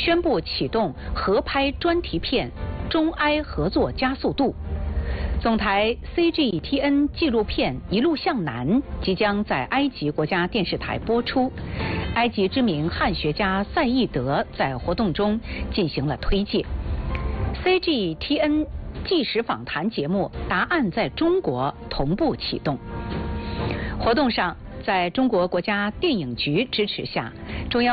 宣布启动合拍专题片中埃合作加速度。总台 CGTN 纪录片《一路向南》即将在埃及国家电视台播出。埃及知名汉学家赛义德在活动中进行了推介。CGTN 纪实访谈节目《答案在中国》同步启动。活动上，在中国国家电影局支持下，中央